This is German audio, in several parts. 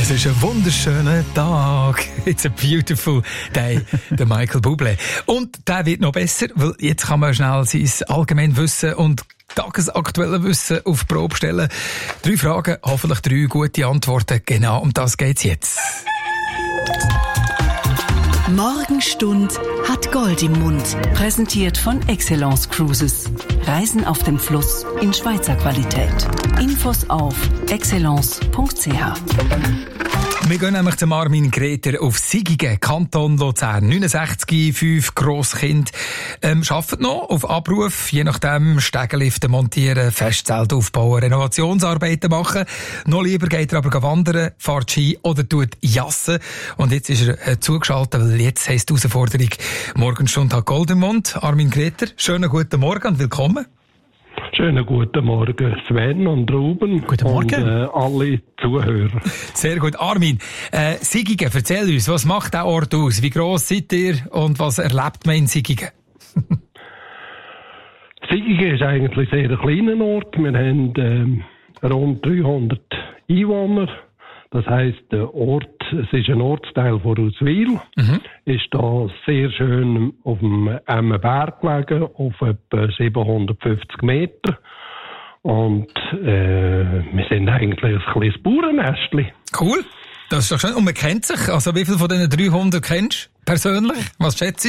Es ist ein wunderschöner Tag. It's a beautiful day. Der Michael Bublé. Und der wird noch besser, weil jetzt kann man schnell sein Allgemeinwissen und tagesaktuelle Wissen auf die Probe stellen. 3 Fragen, hoffentlich 3 gute Antworten. Genau um das geht's jetzt. Morgenstund hat Gold im Mund. Präsentiert von Excellence Cruises. Reisen auf dem Fluss in Schweizer Qualität. Infos auf excellence.ch. Wir gehen nämlich zum Armin Greter auf Sigigen, Kanton Luzern. 69, 5 Grosskind. Arbeitet noch auf Abruf, je nachdem Stegenlifte montieren, Festzelt aufbauen, Renovationsarbeiten machen. Noch lieber geht er aber wandern, fährt Ski oder tut Jassen. Und jetzt ist er zugeschaltet, weil jetzt heisst die Herausforderung Morgenstunde hat Gold im Mund. Armin Greter, schönen guten Morgen und willkommen. Schönen guten Morgen, Sven und Ruben. Guten Morgen. Und alle Zuhörer. Sehr gut. Armin, Sigigen, erzähl uns, was macht der Ort aus? Wie gross seid ihr und was erlebt man in Sigigen? Sigigen ist eigentlich ein sehr kleiner Ort. Wir haben rund 300 Einwohner. Das heisst, der Ort, es ist ein Ortsteil von Auswil, ist da sehr schön auf dem Emmenberg gelegen, auf etwa 750 Meter. Und wir sind eigentlich ein kleines Bauernästchen. Cool, das ist doch schön. Und man kennt sich, also wie viele von diesen 300 kennst du persönlich? Was schätzt du?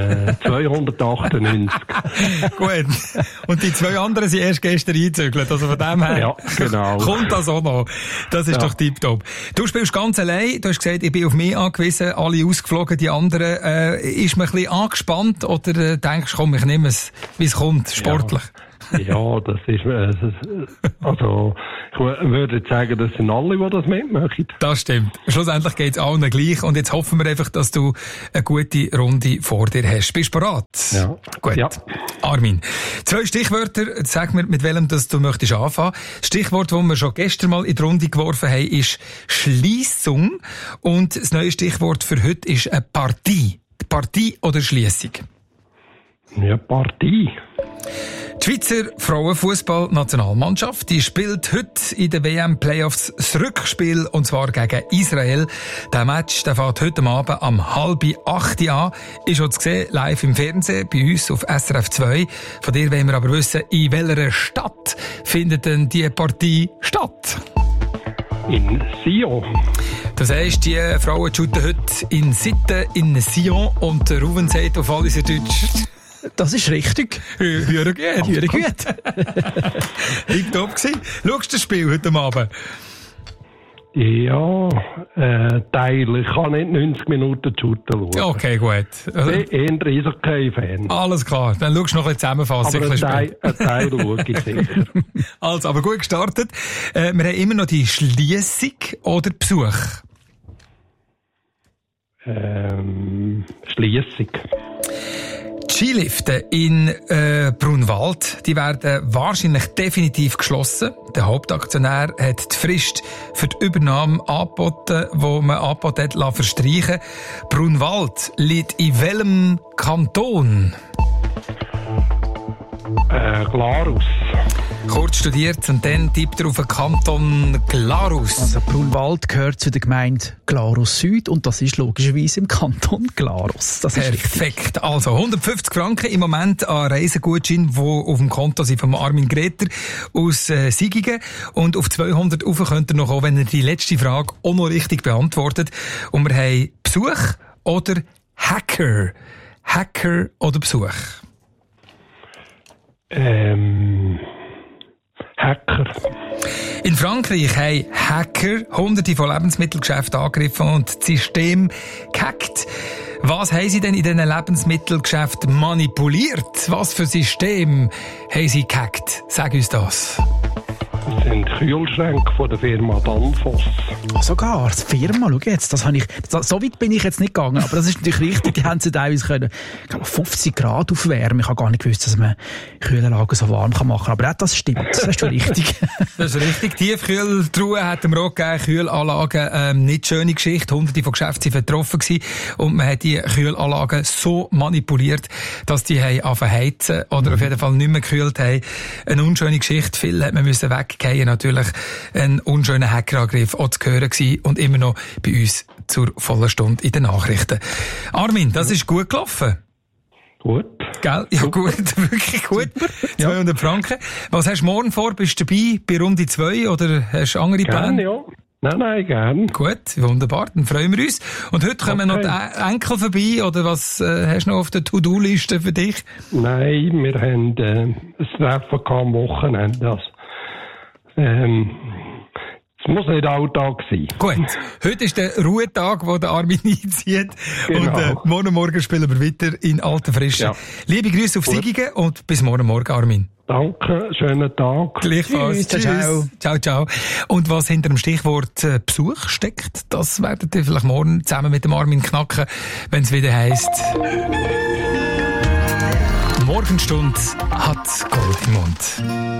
298. Gut. Und die 2 anderen sind erst gestern eingezügelt, also von dem her ja, genau. kommt das auch noch. Das ist doch tipptopp. Du spielst ganz allein, du hast gesagt, ich bin auf mich angewiesen, alle ausgeflogen, die anderen. Ist man ein bisschen angespannt oder denkst du, komm, ich nehme es, wie es kommt, sportlich? Ja, das ist, also, ich würde sagen, das sind alle, die das mitmachen. Das stimmt. Schlussendlich geht's allen gleich und jetzt hoffen wir einfach, dass du eine gute Runde vor dir hast. Bist du bereit? Ja. Gut. Ja. Armin, 2 Stichwörter, sag mir, mit welchem das du möchtest anfangen. Das Stichwort, das wir schon gestern mal in die Runde geworfen haben, ist Schliessung und das neue Stichwort für heute ist eine Partie. Partie oder Schliessung? Ja, Partie. Die Schweizer Frauenfußball-Nationalmannschaft, die spielt heute in den WM-Playoffs das Rückspiel, und zwar gegen Israel. Der Match, der fährt heute Abend um 7:30 an. Ist schon zu sehen, live im Fernsehen, bei uns auf SRF 2. Von dir wollen wir aber wissen, in welcher Stadt findet denn die Partie statt? In Sion. Das heisst, die Frauen shooten heute in Sitten, in Sion, und der Ruven sagt auf alles in Deutsch. Das ist richtig. Hören gut. Hören gut. Tipptopp gewesen. Schaust du das Spiel heute Abend? Ja, Teil. Ich kann nicht 90 Minuten shooten schauen. Okay, gut. Eher Eishockey-Fan. Alles klar. Dann schaust du noch ein bisschen zusammenfassen. Aber ein Teil schaue ich sicher. Also, aber gut gestartet. Wir haben immer noch die Schliessung oder Besuch? Schliessung. Die Skilifte in Brunwald, die werden wahrscheinlich definitiv geschlossen. Der Hauptaktionär hat die Frist für die Übernahme angeboten, die man angeboten hat, verstreichen. Brunwald liegt in welchem Kanton? Glarus. Kurz studiert und dann tippt er auf den Kanton Glarus. Also Brunwald gehört zu der Gemeinde Glarus Süd und das ist logischerweise im Kanton Glarus. Das ist perfekt. Richtig. Also 150 Franken im Moment an Reisegutschein, die auf dem Konto sind von Armin Greter aus Sigigen. Und auf 200 rauf könnt ihr noch kommen, wenn ihr die letzte Frage auch noch richtig beantwortet. Und wir haben Besuch oder Hacker? Hacker oder Besuch? Hacker. In Frankreich haben Hacker Hunderte von Lebensmittelgeschäften angegriffen und das System gehackt. Was haben sie denn in diesen Lebensmittelgeschäften manipuliert? Was für System haben sie gehackt? Sag uns das. Das sind Kühlschränke von der Firma Danfoss. Sogar, die Firma, schau jetzt, so weit bin ich jetzt nicht gegangen, aber das ist natürlich richtig, die haben sie teilweise können, ich glaube, 50 Grad aufwärmen. Ich habe gar nicht gewusst, dass man Kühlanlagen so warm machen kann, aber auch das stimmt, das ist schon richtig. Das ist richtig, Tiefkühltruhen hat im Rock gegeben, Kühlanlagen, nicht schöne Geschichte, Hunderte von Geschäften waren betroffen gewesen und man hat die Kühlanlagen so manipuliert, dass die haben angefangen heizen oder auf jeden Fall nicht mehr gekühlt haben. Eine unschöne Geschichte, viel hat man müssen weggeben. Eckgehen natürlich ein unschöner Hackerangriff auch zu hören gewesen und immer noch bei uns zur vollen Stunde in den Nachrichten. Armin, das ist gut gelaufen. Gut. Gell? Ja, gut, wirklich gut. 200 Franken. Was hast du morgen vor? Bist du dabei bei Runde 2 oder hast du andere Pläne? Ja. Nein, gern. Gut, wunderbar, dann freuen wir uns. Und heute kommen noch die Enkel vorbei, oder was hast du noch auf der To-Do-Liste für dich? Nein, wir haben ein Treffen am Wochenende. Es muss nicht Alltag sein. Gut, heute ist der Ruhetag, wo der Armin einzieht. Genau. Und morgen spielen wir weiter in alter Frische. Ja. Liebe Grüße auf Sigigen und bis morgen, Armin. Danke, schönen Tag. Gleichfalls. Tschüss. Ciao. Und was hinter dem Stichwort Besuch steckt, das werdet ihr vielleicht morgen zusammen mit dem Armin knacken, wenn es wieder heisst: Morgenstunde hat Gold im Mund.